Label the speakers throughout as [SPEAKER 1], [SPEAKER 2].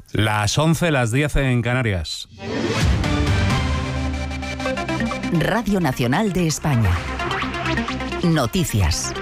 [SPEAKER 1] Las 11, las 10 en Canarias.
[SPEAKER 2] Radio Nacional de España. Noticias.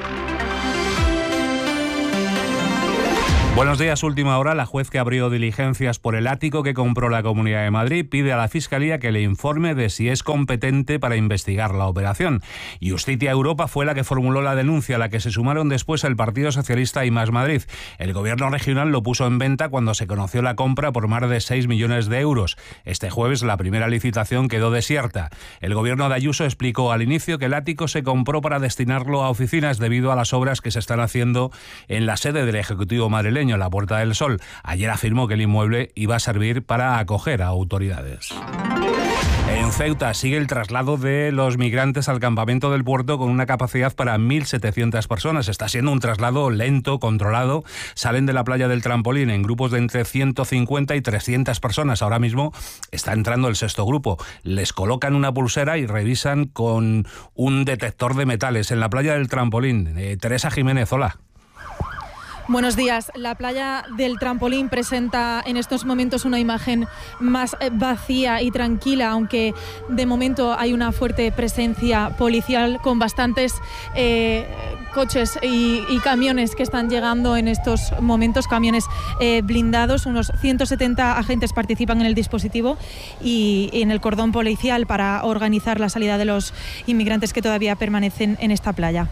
[SPEAKER 1] Buenos días, última hora. La juez que abrió diligencias por el ático que compró la Comunidad de Madrid pide a la Fiscalía que le informe de si es competente para investigar la operación. Justicia Europa fue la que formuló la denuncia, a la que se sumaron después el Partido Socialista y Más Madrid. El gobierno regional lo puso en venta cuando se conoció la compra por más de 6 millones de euros. Este jueves la primera licitación quedó desierta. El gobierno de Ayuso explicó al inicio que el ático se compró para destinarlo a oficinas debido a las obras que se están haciendo en la sede del Ejecutivo madrileño, la Puerta del Sol. Ayer afirmó que el inmueble iba a servir para acoger a autoridades. En Ceuta sigue el traslado de los migrantes al campamento del puerto con una capacidad para 1.700 personas. Está siendo un traslado lento, controlado. Salen de la playa del Trampolín en grupos de entre 150 y 300 personas. Ahora mismo está entrando el sexto grupo. Les colocan una pulsera y revisan con un detector de metales en la playa del Trampolín. Teresa Jiménez, hola.
[SPEAKER 3] Buenos días. La playa del Trampolín presenta en estos momentos una imagen más vacía y tranquila, aunque de momento hay una fuerte presencia policial con bastantes coches y camiones que están llegando en estos momentos, camiones blindados. Unos 170 agentes participan en el dispositivo y en el cordón policial para organizar la salida de los inmigrantes que todavía permanecen en esta playa.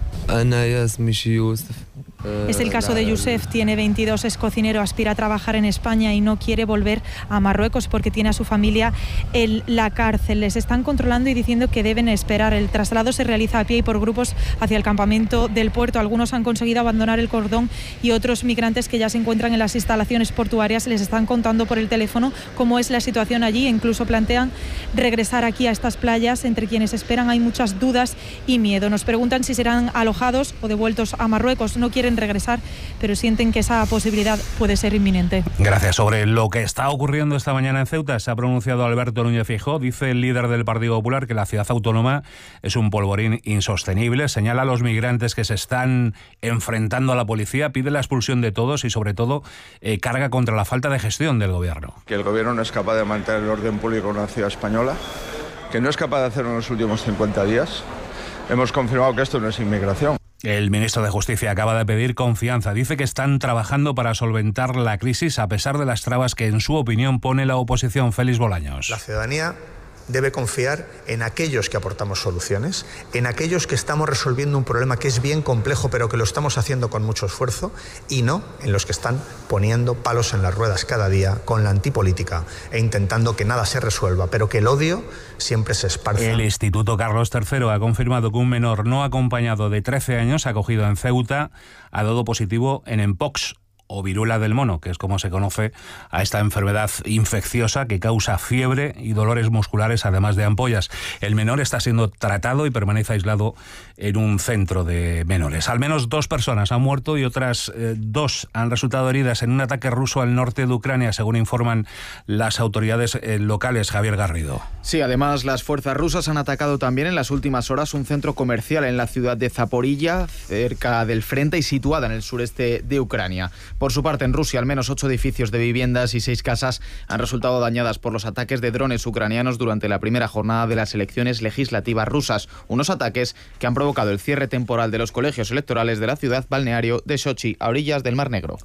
[SPEAKER 3] Es el caso de Youssef, tiene 22, es cocinero, aspira a trabajar en España y no quiere volver a Marruecos porque tiene a su familia en la cárcel. Les están controlando y diciendo que deben esperar. El traslado se realiza a pie y por grupos hacia el campamento del puerto. Algunos han conseguido abandonar el cordón y otros migrantes que ya se encuentran en las instalaciones portuarias les están contando por el teléfono cómo es la situación allí e incluso plantean regresar aquí a estas playas. Entre quienes esperan hay muchas dudas y miedo. Nos preguntan si serán alojados o devueltos a Marruecos. No quieren regresar, pero sienten que esa posibilidad puede ser inminente.
[SPEAKER 1] Gracias. Sobre lo que está ocurriendo esta mañana en Ceuta se ha pronunciado Alberto Núñez Feijóo. Dice el líder del Partido Popular que la ciudad autónoma es un polvorín insostenible. Señala a los migrantes que se están enfrentando a la policía, pide la expulsión de todos y sobre todo carga contra la falta de gestión del gobierno.
[SPEAKER 4] Que el gobierno no es capaz de mantener el orden público en una ciudad española, que no es capaz de hacerlo en los últimos 50 días. Hemos confirmado que esto no es inmigración.
[SPEAKER 1] El ministro de Justicia acaba de pedir confianza. Dice que están trabajando para solventar la crisis a pesar de las trabas que, en su opinión, pone la oposición. Félix Bolaños.
[SPEAKER 5] La ciudadanía debe confiar en aquellos que aportamos soluciones, en aquellos que estamos resolviendo un problema que es bien complejo, pero que lo estamos haciendo con mucho esfuerzo, y no en los que están poniendo palos en las ruedas cada día con la antipolítica e intentando que nada se resuelva, pero que el odio siempre se esparza.
[SPEAKER 1] El Instituto Carlos III ha confirmado que un menor no acompañado de 13 años acogido en Ceuta ha dado positivo en Mpox, o viruela del mono, que es como se conoce a esta enfermedad infecciosa que causa fiebre y dolores musculares, además de ampollas. El menor está siendo tratado y permanece aislado en un centro de menores. Al menos 2 personas han muerto y otras 2 han resultado heridas en un ataque ruso al norte de Ucrania, según informan las autoridades locales. Javier Garrido.
[SPEAKER 6] Sí, además las fuerzas rusas han atacado también en las últimas horas un centro comercial en la ciudad de Zaporilla, cerca del frente y situada en el sureste de Ucrania. Por su parte, en Rusia, al menos 8 edificios de viviendas y 6 casas han resultado dañadas por los ataques de drones ucranianos durante la primera jornada de las elecciones legislativas rusas. Unos ataques que han provocado el cierre temporal de los colegios electorales de la ciudad balneario de Sochi, a orillas del Mar Negro.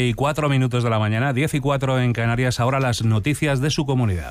[SPEAKER 1] 11:04 de la mañana, 10:04 en Canarias. Ahora las noticias de su comunidad.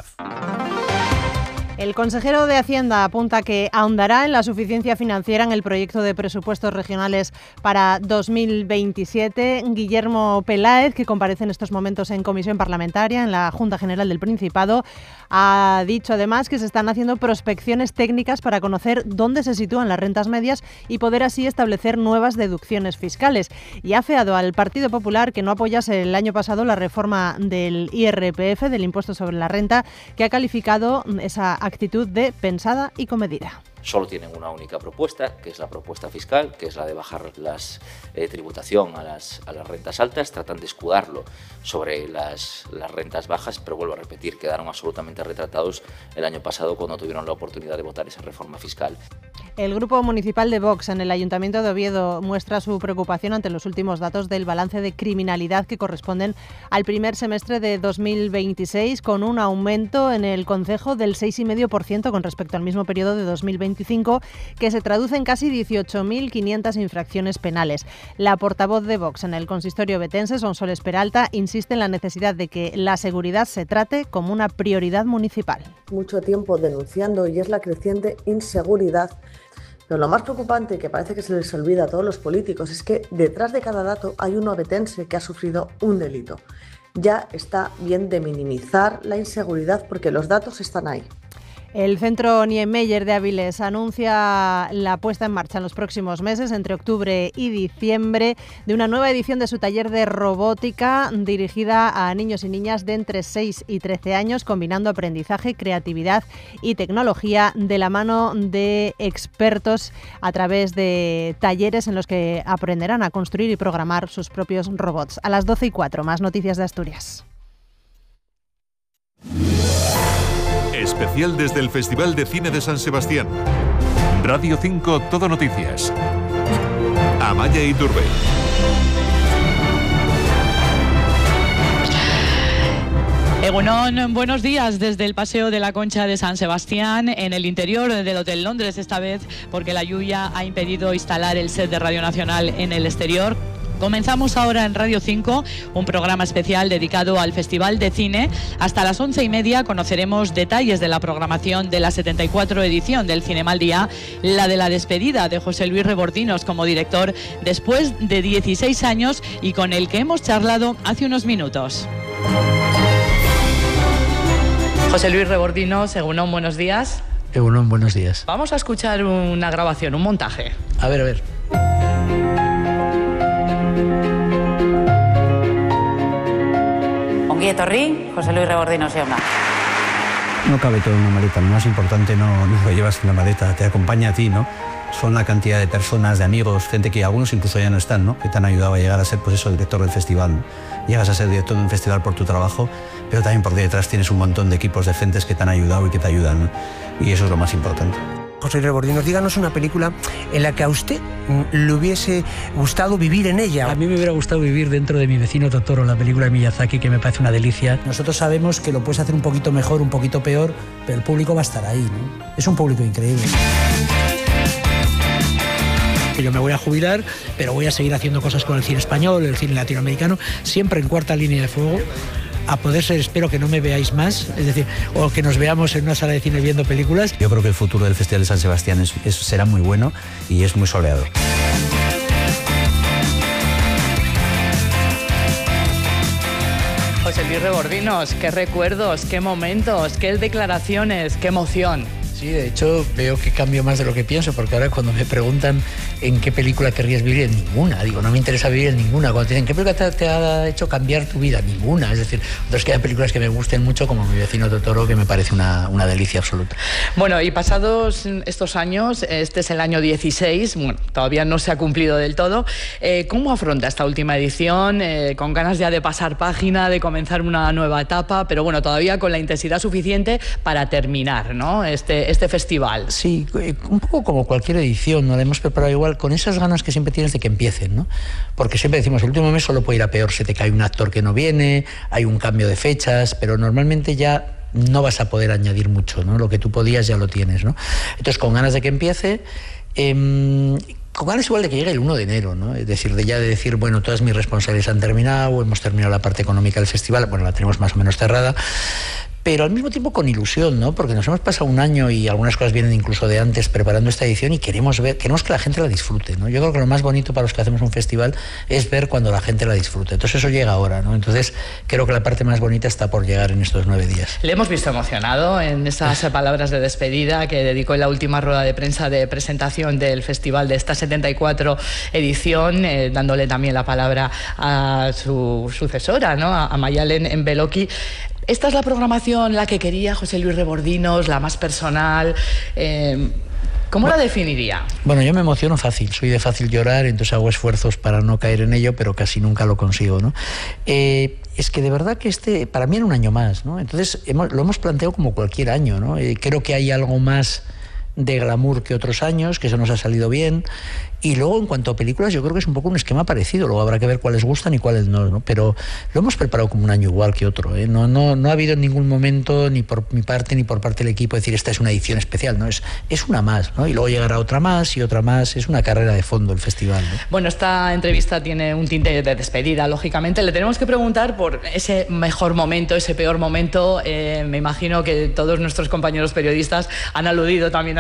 [SPEAKER 7] El consejero de Hacienda apunta que ahondará en la suficiencia financiera en el proyecto de presupuestos regionales para 2027. Guillermo Peláez, que comparece en estos momentos en comisión parlamentaria en la Junta General del Principado, ha dicho además que se están haciendo prospecciones técnicas para conocer dónde se sitúan las rentas medias y poder así establecer nuevas deducciones fiscales. Y ha afeado al Partido Popular que no apoyase el año pasado la reforma del IRPF, del impuesto sobre la renta, que ha calificado esa actitud de pensada y comedida.
[SPEAKER 8] solo tienen una única propuesta, que es la propuesta fiscal, que es la de bajar la tributación a las rentas altas. Tratan de escudarlo sobre las rentas bajas, pero vuelvo a repetir, quedaron absolutamente retratados el año pasado cuando tuvieron la oportunidad de votar esa reforma fiscal.
[SPEAKER 7] El Grupo Municipal de Vox en el Ayuntamiento de Oviedo muestra su preocupación ante los últimos datos del balance de criminalidad que corresponden al primer semestre de 2026, con un aumento en el concejo del 6,5% con respecto al mismo periodo de 2025, que se traduce en casi 18.500 infracciones penales. La portavoz de Vox en el consistorio ovetense, Sonsoles Peralta, insiste en la necesidad de que la seguridad se trate como una prioridad municipal.
[SPEAKER 9] Mucho tiempo denunciando, y es la creciente inseguridad. Pero lo más preocupante, que parece que se les olvida a todos los políticos, es que detrás de cada dato hay un ovetense que ha sufrido un delito. Ya está bien de minimizar la inseguridad porque los datos están ahí.
[SPEAKER 7] El Centro Niemeyer de Avilés anuncia la puesta en marcha en los próximos meses, entre octubre y diciembre, de una nueva edición de su taller de robótica dirigida a niños y niñas de entre 6 y 13 años, combinando aprendizaje, creatividad y tecnología de la mano de expertos a través de talleres en los que aprenderán a construir y programar sus propios robots. A las 12:04, más noticias de Asturias.
[SPEAKER 10] Especial desde el Festival de Cine de San Sebastián. Radio 5 Todo Noticias. Amaya Iturbe.
[SPEAKER 11] Egunon, buenos días desde el Paseo de la Concha de San Sebastián, en el interior del Hotel Londres, esta vez porque la lluvia ha impedido instalar el set de Radio Nacional en el exterior. Comenzamos ahora en Radio 5, un programa especial dedicado al Festival de Cine. Hasta las 11:30 conoceremos detalles de la programación de la 74 edición del Cinema al Día, la de la despedida de José Luis Rebordinos como director después de 16 años y con el que hemos charlado hace unos minutos. José Luis Rebordinos, Egunon, buenos días.
[SPEAKER 12] Egunon, buenos días.
[SPEAKER 11] Vamos a escuchar una grabación, un montaje.
[SPEAKER 12] A ver.
[SPEAKER 13] Ongi etorri, José Luis Rebordinos jauna.
[SPEAKER 12] No cabe todo en una maleta, lo más importante no lo llevas en la maleta, te acompaña a ti, ¿no? Son la cantidad de personas, de amigos, gente que algunos incluso ya no están, ¿no? Que te han ayudado a llegar a ser, pues eso, director del festival, ¿no? Llegas a ser director de un festival por tu trabajo, pero también por detrás tienes un montón de equipos de gentes que te han ayudado y que te ayudan, ¿no? Y eso es lo más importante.
[SPEAKER 14] José Rebordinos, díganos una película en la que a usted le hubiese gustado vivir en ella.
[SPEAKER 15] A mí me hubiera gustado vivir dentro de Mi vecino Totoro, la película de Miyazaki, que me parece una delicia.
[SPEAKER 16] Nosotros sabemos que lo puedes hacer un poquito mejor, un poquito peor, pero el público va a estar ahí, ¿no? Es un público increíble. Yo me voy a jubilar, pero voy a seguir haciendo cosas con el cine español, el cine latinoamericano, siempre en cuarta línea de fuego. A poder ser, espero que no me veáis más, es decir, o que nos veamos en una sala de cine viendo películas.
[SPEAKER 12] Yo creo que el futuro del Festival de San Sebastián será muy bueno y es muy soleado.
[SPEAKER 11] José Luis Rebordinos, qué recuerdos, qué momentos, qué declaraciones, qué emoción.
[SPEAKER 16] Sí, de hecho veo que cambio más de lo que pienso, porque ahora cuando me preguntan en qué película querrías vivir, en ninguna, digo, no me interesa vivir en ninguna. Cuando te dicen, ¿qué película te ha hecho cambiar tu vida? Ninguna. Es decir, otras que hay películas que me gusten mucho, como Mi vecino Totoro, que me parece una delicia absoluta.
[SPEAKER 11] Bueno, y pasados estos años, este es el año 16, bueno, todavía no se ha cumplido del todo. ¿Cómo afronta esta última edición? Con ganas ya de pasar página, de comenzar una nueva etapa, pero bueno, todavía con la intensidad suficiente para terminar, ¿no? Este festival.
[SPEAKER 16] Sí, un poco como cualquier edición, ¿no? La hemos preparado igual, con esas ganas que siempre tienes de que empiecen, ¿no? Porque siempre decimos, el último mes solo puede ir a peor, se te cae un actor que no viene, hay un cambio de fechas, pero normalmente ya no vas a poder añadir mucho, ¿no? Lo que tú podías ya lo tienes, ¿no? Entonces, con ganas de que empiece, con ganas igual de que llegue el 1 de enero, ¿no? Es decir, de decir, bueno, todas mis responsabilidades han terminado, hemos terminado la parte económica del festival, bueno, la tenemos más o menos cerrada, pero al mismo tiempo con ilusión, ¿no? Porque nos hemos pasado un año y algunas cosas vienen incluso de antes preparando esta edición y queremos que la gente la disfrute, ¿no? Yo creo que lo más bonito para los que hacemos un festival es ver cuando la gente la disfrute. Entonces eso llega ahora, ¿no? Entonces creo que la parte más bonita está por llegar en estos 9 días.
[SPEAKER 11] Le hemos visto emocionado en esas palabras de despedida que dedicó en la última rueda de prensa de presentación del festival de esta 74 edición, dándole también la palabra a su sucesora, ¿no? A Mayalen Beloki. ¿Esta es la programación la que quería José Luis Rebordinos, la más personal? ¿Cómo la definiría?
[SPEAKER 16] Bueno, yo me emociono fácil, soy de fácil llorar, entonces hago esfuerzos para no caer en ello, pero casi nunca lo consigo, ¿no? Es que de verdad que para mí era un año más, ¿no? Entonces lo hemos planteado como cualquier año, ¿no? Creo que hay algo más de glamour que otros años, que eso nos ha salido bien. Y luego, en cuanto a películas, yo creo que es un poco un esquema parecido. Luego habrá que ver cuáles gustan y cuáles no, ¿no? Pero lo hemos preparado como un año igual que otro, ¿eh? No ha habido en ningún momento, ni por mi parte ni por parte del equipo, decir esta es una edición especial, ¿no? Es una más, ¿no? Y luego llegará otra más y otra más. Es una carrera de fondo el festival, ¿no?
[SPEAKER 11] Bueno, esta entrevista tiene un tinte de despedida, lógicamente. Le tenemos que preguntar por ese mejor momento, ese peor momento. Me imagino que todos nuestros compañeros periodistas han aludido también